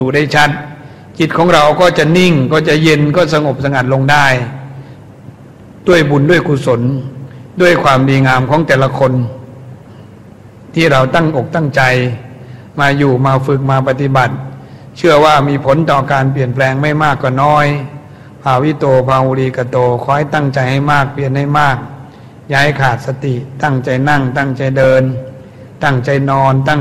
ดูได้ชัดจิตของเราก็จะนิ่งก็จะเย็นก็สงบสงัดลงได้ด้วยบุญด้วยกุศลด้วยความดีงามของแต่ละคนที่เราตั้งอกตั้งใจมาอยู่มาฝึกมาปฏิบัติเชื่อว่ามีผลต่อการเปลี่ยนแปลงไม่มากก็น้อยภาวิโตภาวุรีกโตขอให้ตั้งใจให้มากเปลี่ยนให้มากอย่าให้ขาดสติตั้งใจนั่งตั้งใจเดินตั้งใจนอนตั้ง